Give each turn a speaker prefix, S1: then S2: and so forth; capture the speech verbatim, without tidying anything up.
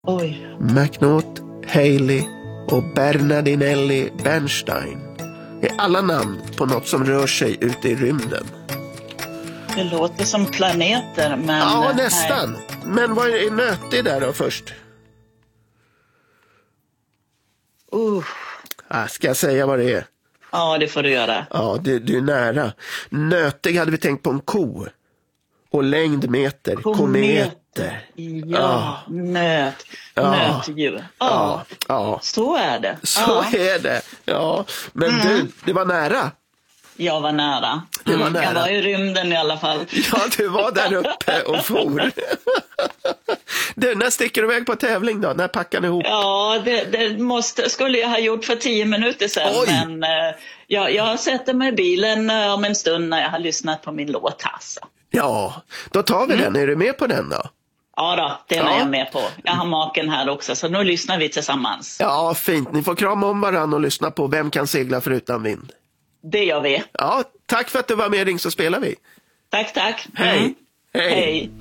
S1: Oj.
S2: McNaught, Haley och Bernardinelli Bernstein är alla namn på något som rör sig ute i rymden.
S1: Det låter som planeter, men...
S2: Ja, nästan. Nej. Men vad är nötig där då först?
S1: Uh.
S2: Ah, ska jag säga vad det är?
S1: Ja, det får du göra.
S2: Ja, du, du är nära. Nötig hade vi tänkt på en ko. Och längdmeter, kometer. kometer.
S1: Ja, ah. nöt. Ja. Nötdjur. Ja.
S2: Ja. ja,
S1: så är det.
S2: Så
S1: ja.
S2: är det. Ja, men mm. du, det var nära.
S1: Jag var nära.
S2: Det var nära.
S1: Jag var i rymden i alla fall.
S2: Ja, du var där uppe och for. Du, när sticker du iväg på tävling då? När packar ni ihop?
S1: Ja, det, det måste, skulle jag ha gjort för tio minuter sedan. Oj. Men eh, jag, jag sätter mig i bilen eh, om en stund när jag har lyssnat på min låt. Alltså.
S2: Ja, då tar vi mm. den. Är du med på den då?
S1: Ja då, den ja. är jag med på. Jag har maken här också, så nu lyssnar vi tillsammans.
S2: Ja, fint. Ni får krama om varann och lyssna på Vem kan segla förutan vind?
S1: Det gör vi.
S2: Ja, tack för att du var med, Ring så spelar vi.
S1: Tack, tack.
S2: Hej.
S1: Mm.
S2: Hej.
S1: Hej.